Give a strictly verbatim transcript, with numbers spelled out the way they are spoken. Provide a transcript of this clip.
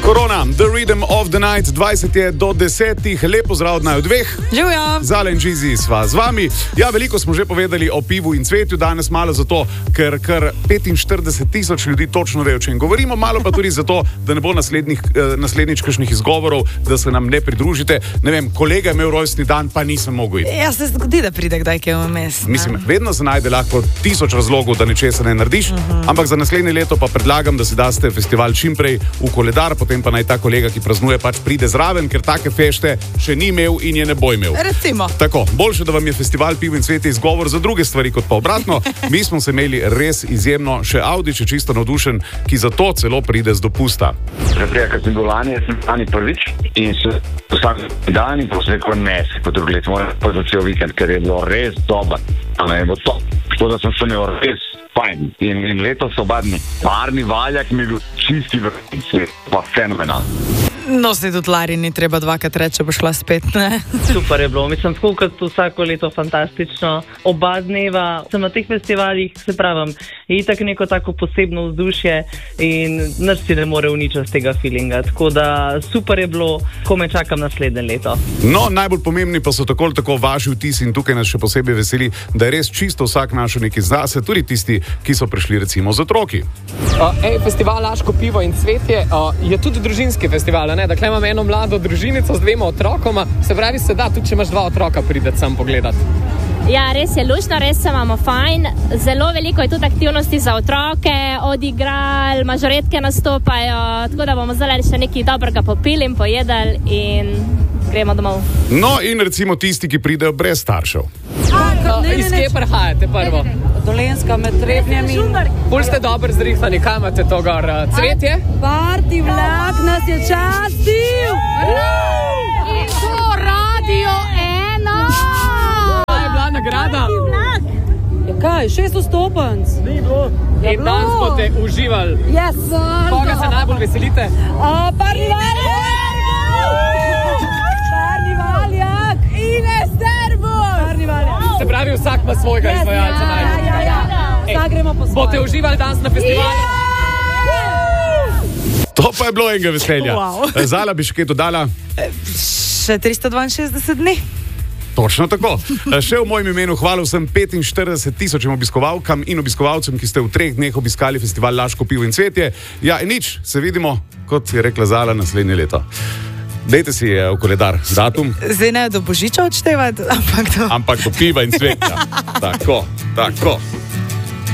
Korona, The Rhythm of the Night, dvajset je do desetih, lepo zdrav od naju dveh. Živjo. Zala in Džizi sva z vami. Ja, veliko smo že povedali o pivu in cvetju, danes malo zato, ker kar petinštirideset tisoč ljudi točno ve, o čem govorimo, malo pa tudi zato, da ne bo naslednjih, eh, naslednjič kakšnih izgovorov, da se nam ne pridružite. Ne vem, kolega je imel rojstni dan, pa nisem mogel iti. Ja, se zgodi, da pride kdaj kaj vmes. Mislim, vedno se najde lahko tisoč razlogov, da nečesa ne narediš, uh -huh. ampak za naslednje leto pa predlagam, da si daste festival čim prej v koledar, potem pa naj ta kolega, ki praznuje, pač pride zraven, ker take fešte še ni imel in je ne bo imel. Recimo. Tako, boljše, da vam je festival piv in cvetje izgovor za druge stvari, kot pa obratno. Mi smo se imeli res izjemno, še Audič je čisto navdušen, ki zato celo pride z dopusta. Zaprej, ker sem bil lani, jaz sem lani prvič in se vsak dan in posvetil ne, po drugi let moram pa za cel vikend, ker je bilo res dobro. Ne, bo to, to, da sem se imel res fajn. In, in letos obadni parni valjak mi je bil čisti vrhunski, pa fenomenalno. No, se tudi Lari ni treba dvakrat reči, bo šla spet, ne? Super je bilo, mislim, tako kot vsako leto fantastično. Oba dneva sem na teh festivalih, se pravim, je itak neko tako posebno vzdušje in nič si ne more uničiti tega feelinga. Tako da super je bilo, ko me čakam naslednje leto. No, najbolj pomembni pa so tako ali tako vaši vtisi in tukaj nas še posebej veseli, da je res čisto vsak našel nekaj zase, tudi tisti, ki so prišli recimo z otroki. Uh, ej, festival Laško pivo in cvetje uh, je tudi družinski festival, ne? Dakle imam eno mlado družinico z dvema otrokoma, se pravi se da, tudi če imaš dva otroka, prideti sam pogledat. Ja, res je luštno, res se imamo fajn. Zelo veliko je tudi aktivnosti za otroke, odigral, mažoretke nastopajo, tako da bomo zdaj še nekaj dobrega popili in pojedali in gremo domov. No in recimo tisti, ki pridejo brez staršev. Uh, iz kje prihajate prvo? Dolenska med Trebnjami. Bolj ste dobro zrihtani, kaj imate to gor? Cvetje? Parti vlak nas je častil! In to Radio ena! Kaj je bila nagrada? Ja kaj, šeststo stopenc? In danes boste uživali. Yes! Koga se najbolj veselite? A, parni valjak! Parni valjak! Ines Terbus! Parni valjak! Se pravi, vsak ima svojega yes, izvajalca. Ja, ja, ja, ja. Vsak gremo po svoje. Boste uživali danes na festivalu? To pa je bilo enega veselja. Wow. Zala bi še kaj dodala? Še tristo dvainšestdeset dni. Točno tako. Še v mojem imenu hvala vsem petinštirideset tisočim obiskovalkam in obiskovalcem, ki ste v treh dneh obiskali festival Laško pivo in cvetje. Ja, in nič, se vidimo, kot je rekla Zala, naslednje leto. Dejte si v koledar datum. Zdaj ne do Božiča odštevati, ampak do... Ampak do piva in cvetja. Tako, tako.